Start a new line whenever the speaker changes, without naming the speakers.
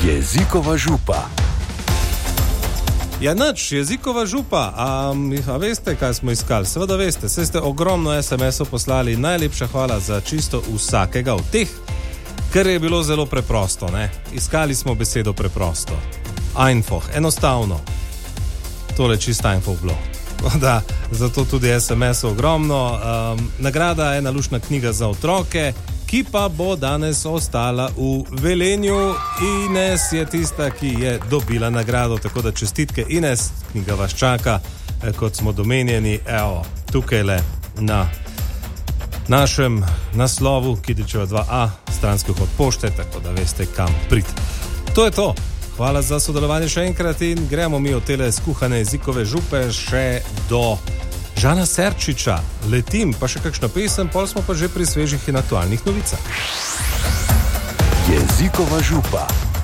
Jezikova župa.
Ja, nič, jezikova župa. A veste, kaj smo iskali? Seveda veste, saj ste ogromno SMS-ov poslali. Najlepša hvala za čisto vsakega od teh, ker je bilo zelo preprosto, ne? Iskali smo besedo preprosto. Einfach, enostavno. Tole čisto einfach bilo. Da, zato tudi SMS-ov ogromno. Nagrada je ena luštna knjiga za otroke, ki pa bo danes ostala v Velenju. Ines je tista, ki je dobila nagrado, tako da čestitke, Ines, knjiga vas čaka, kot smo domenjeni, evo, tukajle na našem naslovu Kidičeva 2a, stranski vhod pošte, tako da veste, kam priti. To je to. Hvala za sodelovanje še enkrat in gremo mi od tele skuhane jezikove župe še do Žana Serčiča. Letim, pa še kakšna pesem, pol smo pa že pri svežih in aktualnih novicah.
Jezikova župa.